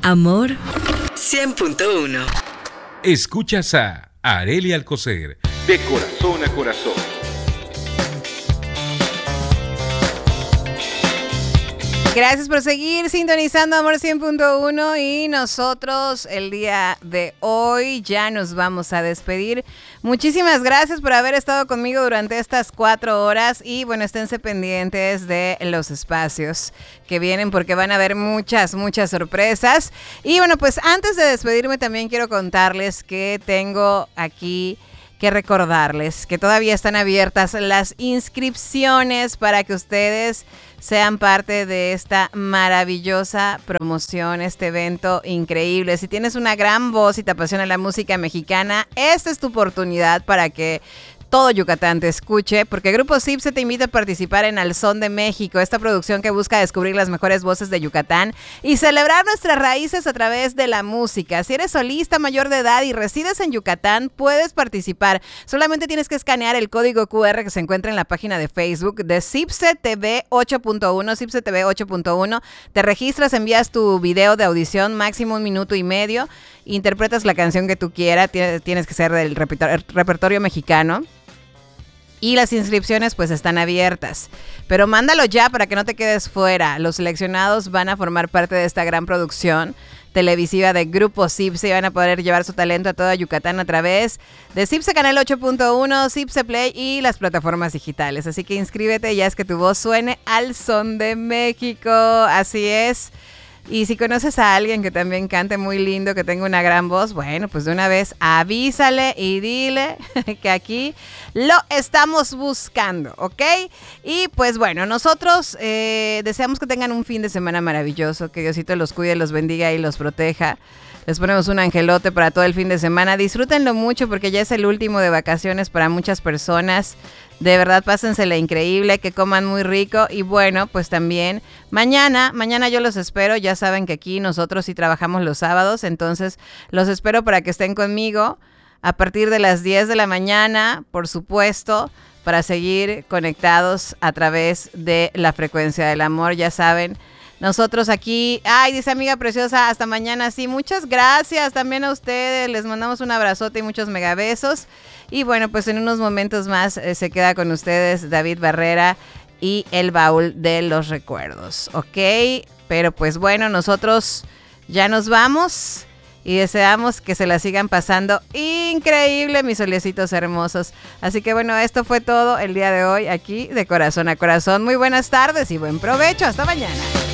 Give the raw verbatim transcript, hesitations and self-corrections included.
Amor cien punto uno. Escuchas a Arely Alcocer, de corazón a corazón. Gracias por seguir sintonizando Amor cien punto uno y nosotros el día de hoy ya nos vamos a despedir. Muchísimas gracias por haber estado conmigo durante estas cuatro horas y bueno, esténse pendientes de los espacios que vienen porque van a haber muchas, muchas sorpresas. Y bueno, pues antes de despedirme también quiero contarles que tengo aquí que recordarles que todavía están abiertas las inscripciones para que ustedes sean parte de esta maravillosa promoción, este evento increíble. Si tienes una gran voz y te apasiona la música mexicana, esta es tu oportunidad para que todo Yucatán te escuche, porque Grupo Cipse te invita a participar en Al Son de México, esta producción que busca descubrir las mejores voces de Yucatán y celebrar nuestras raíces a través de la música. Si eres solista mayor de edad y resides en Yucatán, puedes participar. Solamente tienes que escanear el código cu erre que se encuentra en la página de Facebook de Cipse T V ocho punto uno, Cipse T V ocho punto uno. Te registras, envías tu video de audición, máximo un minuto y medio, interpretas la canción que tú quieras, tienes que ser del repertorio mexicano. Y las inscripciones pues están abiertas, pero mándalo ya para que no te quedes fuera. Los seleccionados van a formar parte de esta gran producción televisiva de Grupo Cipse y van a poder llevar su talento a toda Yucatán a través de Cipse Canal ocho punto uno, Cipse Play y las plataformas digitales. Así que inscríbete, ya es que tu voz suene al son de México. Así es. Y si conoces a alguien que también cante muy lindo, que tenga una gran voz, bueno, pues de una vez avísale y dile que aquí lo estamos buscando, ¿ok? Y pues bueno, nosotros eh, deseamos que tengan un fin de semana maravilloso, que Diosito los cuide, los bendiga y los proteja. Les ponemos un angelote para todo el fin de semana. Disfrútenlo mucho porque ya es el último de vacaciones para muchas personas. De verdad, pásensela increíble, que coman muy rico. Y bueno, pues también mañana, mañana yo los espero. Ya saben que aquí nosotros sí trabajamos los sábados. Entonces los espero para que estén conmigo a partir de las diez de la mañana, por supuesto, para seguir conectados a través de la frecuencia del amor. Ya saben, nosotros aquí, ay, dice amiga preciosa, hasta mañana, sí, muchas gracias también a ustedes, les mandamos un abrazote y muchos megabesos, y bueno, pues en unos momentos más eh, se queda con ustedes David Barrera y el baúl de los recuerdos, ¿ok? Pero pues bueno, nosotros ya nos vamos y deseamos que se la sigan pasando increíble, mis solecitos hermosos. Así que bueno, esto fue todo el día de hoy aquí de Corazón a Corazón. Muy buenas tardes y buen provecho, hasta mañana.